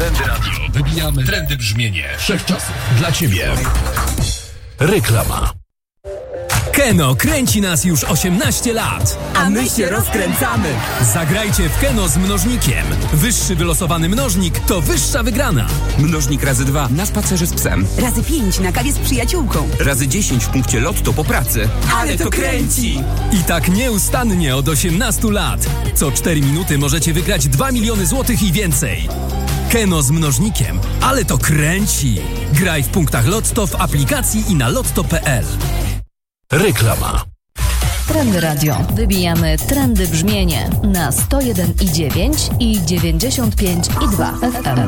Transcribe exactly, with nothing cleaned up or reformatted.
Trendy Radio. Wybijamy trendy brzmienie wszechczasów dla Ciebie. Reklama. Keno kręci nas już osiemnaście lat. A my się rozkręcamy. Zagrajcie w Keno z mnożnikiem. Wyższy wylosowany mnożnik to wyższa wygrana. Mnożnik razy dwa na spacerze z psem. Razy pięć na kawie z przyjaciółką. Razy dziesięć w punkcie lotto po pracy. Ale to kręci! I tak nieustannie od osiemnastu lat. Co cztery minuty możecie wygrać dwa miliony złotych i więcej. Keno z mnożnikiem. Ale to kręci. Graj w punktach Lotto w aplikacji i na lotto kropka p l. Reklama. Trendy Radio. Wybijamy trendy brzmienie na sto jeden i dziewięć i dziewięćdziesiąt pięć i dwa F M.